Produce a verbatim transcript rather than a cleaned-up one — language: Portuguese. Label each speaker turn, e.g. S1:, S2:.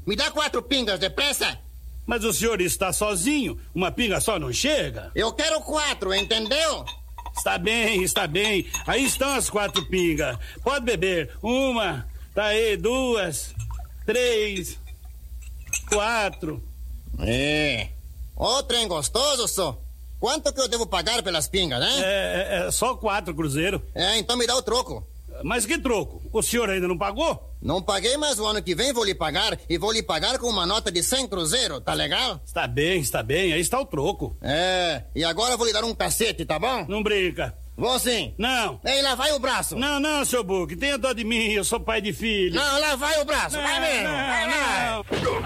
S1: Me dá quatro pingas, depressa.
S2: Mas o senhor está sozinho, uma pinga só não chega.
S1: Eu quero quatro, entendeu?
S2: Está bem, está bem. Aí estão as quatro pingas. Pode beber. Uma, tá aí, duas, três, quatro.
S1: É. Ô, trem gostoso, só. Quanto que eu devo pagar pelas pingas, né?
S2: É, é, é só quatro cruzeiro.
S1: É, então me dá o troco.
S2: Mas que troco? O senhor ainda não pagou?
S1: Não paguei, mas o ano que vem vou lhe pagar, e vou lhe pagar com uma nota de cem cruzeiro, tá legal?
S2: Está bem, está bem, aí está o troco.
S1: É, e agora eu vou lhe dar um cacete, tá bom?
S2: Não brinca.
S1: Vou sim.
S2: Não.
S1: Ei, lá vai o braço.
S2: Não, não, seu Buque, tenha dó de mim, eu sou pai de filho.
S1: Não, lá vai o braço,
S2: Não,
S1: vai mesmo,
S2: não,
S1: vai lá.
S2: não.